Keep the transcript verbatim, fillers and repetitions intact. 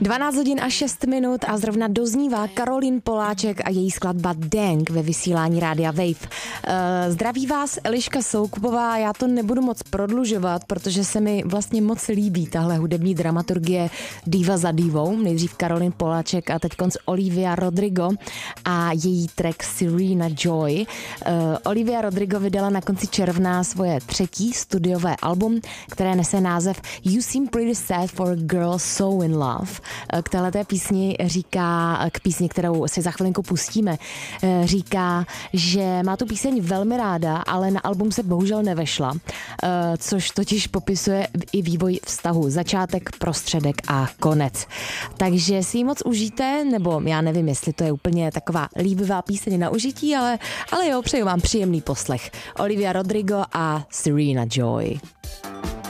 dvanáct hodin a šest minut a zrovna doznívá Karolín Poláček a její skladba Dank ve vysílání Rádia Wave. Uh, zdraví vás Eliška Soukupová, já to nebudu moc prodlužovat, protože se mi vlastně moc líbí tahle hudební dramaturgie diva za divou. Nejdřív Karolín Poláček a teď konc Olivia Rodrigo a její track Serena Joy. Uh, Olivia Rodrigo vydala na konci června svoje třetí studiové album, které nese název You Seem Pretty Sad for a Girl So in Love. K téhleté písni říká, k písni, kterou si za chvilinku pustíme, říká, že má tu píseň velmi ráda, ale na album se bohužel nevešla, což totiž popisuje i vývoj vztahu. Začátek, prostředek a konec. Takže si ji moc užijte, nebo já nevím, jestli to je úplně taková líbivá píseň na užití, ale, ale jo, přeju vám příjemný poslech. Olivia Rodrigo a Serena Joy.